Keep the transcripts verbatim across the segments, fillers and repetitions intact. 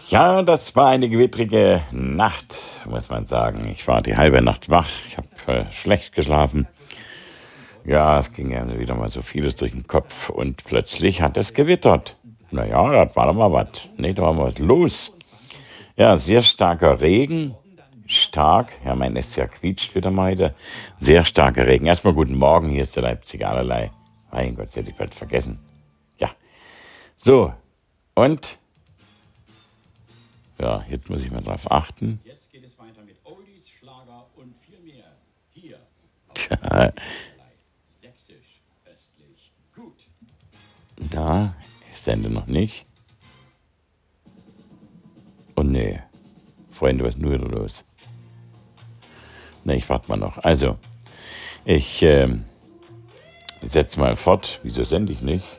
Ja, das war eine gewittrige Nacht, muss man sagen. Ich war die halbe Nacht wach, ich habe äh, schlecht geschlafen. Ja, es ging ja wieder mal so vieles durch den Kopf und plötzlich hat es gewittert. Naja, das war doch mal was. Nee, da war mal was los. Ja, sehr starker Regen. Stark, ja, mein S C quietscht wieder mal heute. Sehr starker Regen. Erstmal guten Morgen, hier ist der Leipziger Allerlei. Mein Gott, das hätte ich bald vergessen. Ja, so, und, ja, jetzt muss ich mal drauf achten. Jetzt geht es weiter mit Oldies, Schlager und viel mehr. Hier auf Tja, Sächsisch, östlich, gut. da, ich sende noch nicht. Oh nee, Freunde, was ist denn wieder los? Ne, ich warte mal noch. Also, ich ähm, setze mal fort. Wieso sende ich nicht?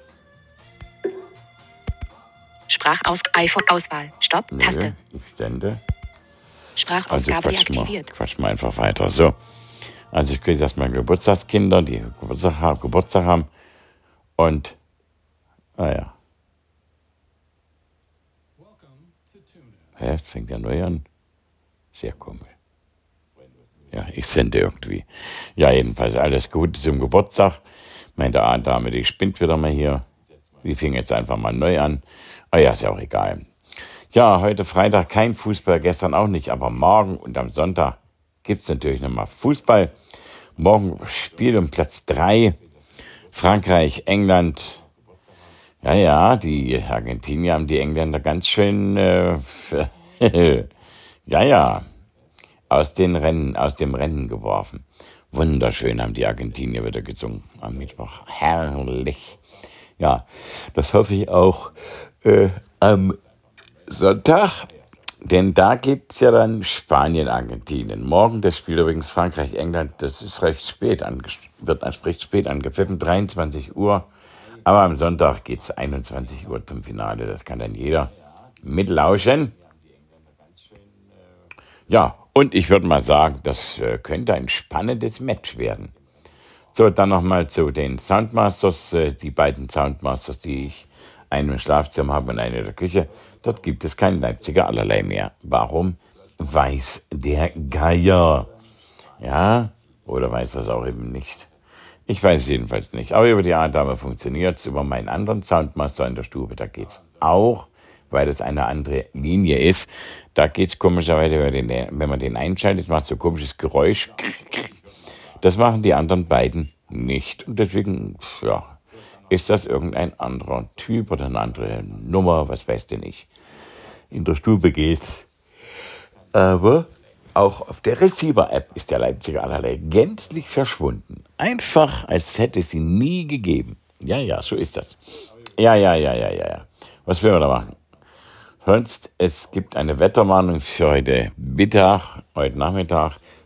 Sprachaus iPhone-Auswahl. Stopp. Nö, Taste. ich sende. Also Sprachausgabe quatsch mal, deaktiviert. quatsch mal einfach weiter. So, also ich kriege erstmal Geburtstagskinder, die Geburtstag, ha- Geburtstag haben. Und, naja. Hä, jetzt fängt ja neu an. Sehr komisch. Ja, ich sende irgendwie. Ja, jedenfalls alles Gute zum Geburtstag. Meine A-Dame, die spinnt wieder mal hier. Die fing jetzt einfach mal neu an. Ah ja, ist ja auch egal. Ja, heute Freitag kein Fußball, gestern auch nicht, aber morgen und am Sonntag gibt es natürlich nochmal Fußball. Morgen Spiel um Platz drei. Frankreich, England. Ja, ja, die Argentinier haben die Engländer ganz schön, äh, ja, ja, aus den Rennen, aus dem Rennen geworfen. Wunderschön haben die Argentinier wieder gesungen am Mittwoch. Herrlich. Ja, das hoffe ich auch äh, am Sonntag, denn da gibt es ja dann Spanien, Argentinien. Morgen das Spiel übrigens Frankreich, England, das ist recht spät, anges- wird recht spät angepfiffen, dreiundzwanzig Uhr. Aber am Sonntag geht es einundzwanzig Uhr zum Finale, das kann dann jeder mitlauschen. Ja, und ich würde mal sagen, das äh, könnte ein spannendes Match werden. So, dann nochmal zu den Soundmasters, äh, die beiden Soundmasters, die ich, einen im Schlafzimmer habe und einen in der Küche. Dort gibt es kein Leipziger Allerlei mehr. Warum? Weiß der Geier. Ja, oder weiß das auch eben nicht. Ich weiß es jedenfalls nicht. Aber über die A-Dame funktioniert es. Über meinen anderen Soundmaster in der Stube, da geht es auch, weil das eine andere Linie ist. Da geht es komischerweise, wenn man den, wenn man den einschaltet, macht so ein komisches Geräusch. Das machen die anderen beiden nicht. Und deswegen, ja, ist das irgendein anderer Typ oder eine andere Nummer, was weiß denn ich. In der Stube geht's. Aber auch auf der Receiver-App ist der Leipziger Allerlei gänzlich verschwunden. Einfach, als hätte es sie nie gegeben. Ja, ja, so ist das. Ja, ja, ja, ja, ja, ja. Was will man da machen? Sonst, es gibt eine Wetterwarnung für heute Mittag, heute Nachmittag.